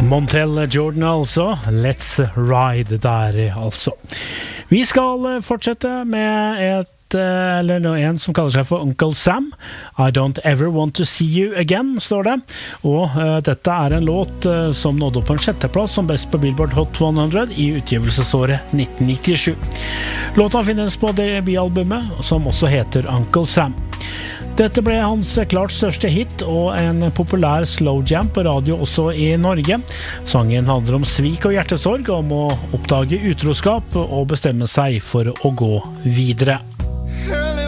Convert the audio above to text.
Montel Jordan altså, Let's Ride der altså. Vi skal fortsette med en som kaller seg for Uncle Sam. I don't ever want to see you again, står det. Og dette en låt som nådde opp på en 6. plass som best på Billboard Hot 100 i utgivelsesåret 1997. Låta finnes på debutalbumet, som også heter Uncle Sam. Dette ble hans klart største hit og en populær slow jam på radio også i Norge. Sangen handler om svik og hjertesorg, om å oppdage utroskap og bestemme seg for å gå videre.